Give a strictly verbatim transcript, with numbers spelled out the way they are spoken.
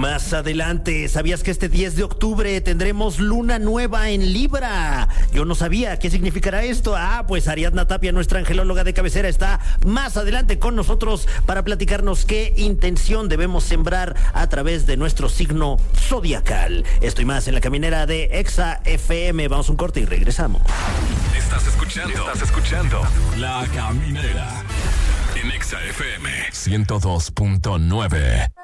Más adelante, ¿sabías que este diez de octubre tendremos luna nueva en Libra? Yo no sabía. ¿Qué significará esto? Ah, pues Ariadna Tapia, nuestra angelóloga de cabecera, está más adelante con nosotros para platicarnos qué intención debemos sembrar a través de nuestro signo zodiacal. Esto y más en La Caminera de Exa F M. Vamos a un corte y regresamos. Estás escuchando, estás escuchando La Caminera en Exa F M ciento dos punto nueve.